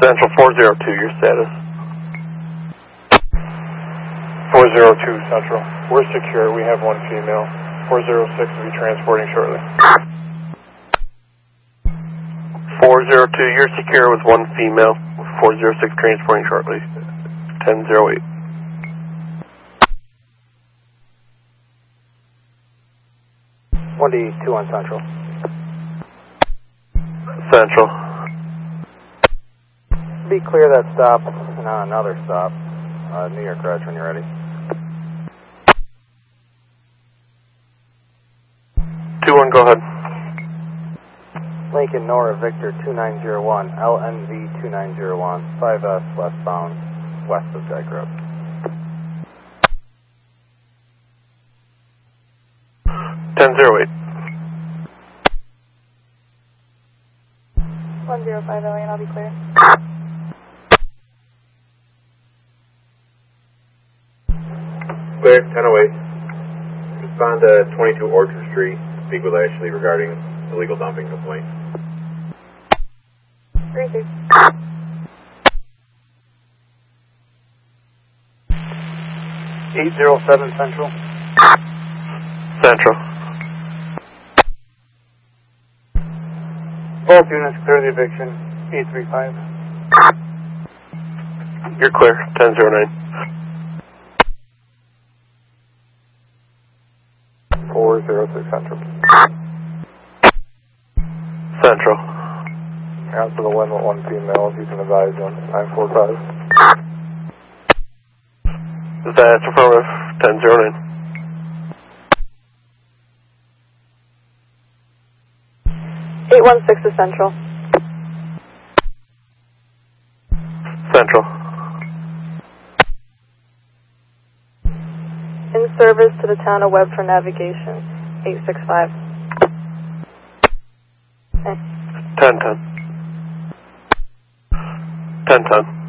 Central 402, your status. 402 Central. We're secure. We have one female. 406 will be transporting shortly. 402, you're secure with one female. 406 transporting shortly. 1008. $1D2 on Central. Central. Be clear that stop and on another stop. New York Garage when you're ready. 21, go ahead. Lincoln Nora Victor 2901, LNV 2901, 5S westbound, west of Dyke Road. 1008. 105 Alien, I'll be clear. Clear, 1008. Respond to 22 Orchard Street. Speak with Ashley regarding illegal dumping complaint. 36. 807 Central. Central. Both units clear the eviction. 835. You're clear. 1009. 406 Central. Central. Answer the one with one female, if you can advise them. 945. That's affirmative. 1009. 816 to Central. Central. In service to the town of Webb for navigation. 865. 1010. 1010.